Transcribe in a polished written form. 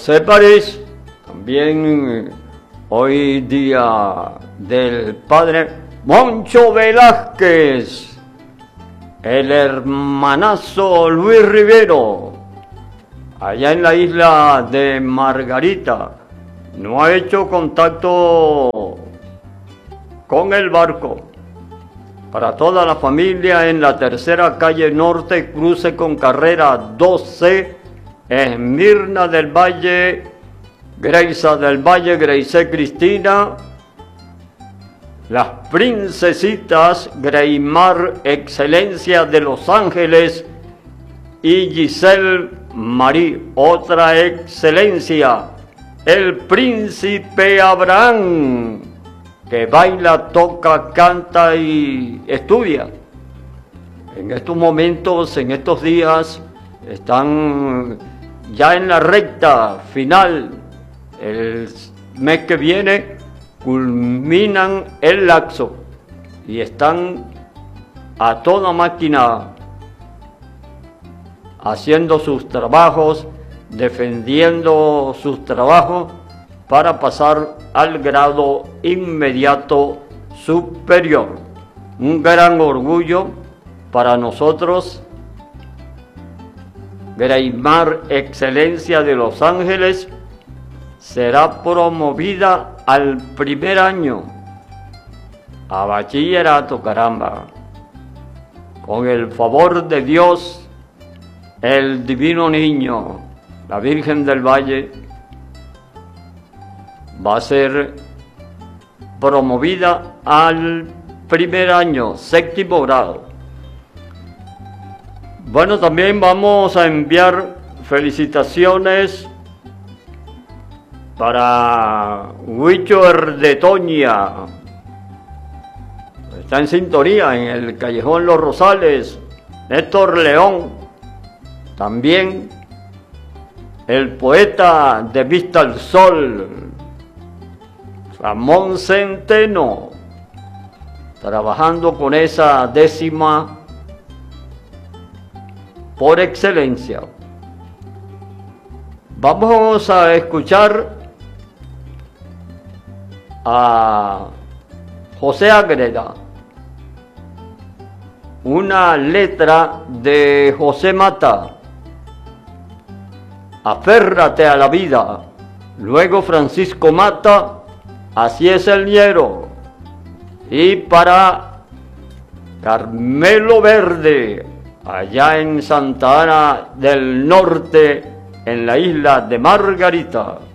José París, también hoy día del padre Moncho Velázquez, el hermanazo Luis Rivero, allá en la isla de Margarita, no ha hecho contacto con el barco. Para toda la familia en la tercera calle norte, cruce con carrera 12, Esmirna del Valle, Greisa del Valle, Greise Cristina, las princesitas Greymar Excelencia de Los Ángeles y Giselle Marie, otra excelencia, el príncipe Abraham, que baila, toca, canta y estudia. En estos momentos, en estos días, están ya en la recta final. El mes que viene culminan el laxo y están a toda máquina haciendo sus trabajos, defendiendo sus trabajos para pasar al grado inmediato superior. Un gran orgullo para nosotros. Greymar Excelencia de Los Ángeles será promovida al primer año a bachillerato, caramba. Con el favor de Dios, el Divino Niño, la Virgen del Valle, va a ser promovida al primer año, séptimo grado. Bueno, también vamos a enviar felicitaciones para Huicho Erdetoña. Está en sintonía en el Callejón Los Rosales. Néstor León, también el poeta de Vista al Sol, Ramón Centeno, trabajando con esa décima por excelencia. Vamos a escuchar a José Ágreda, una letra de José Mata, Aférrate a la vida. Luego Francisco Mata, Así es el ñero. Y para Carmelo Verde, allá en Santa Ana del Norte, en la isla de Margarita.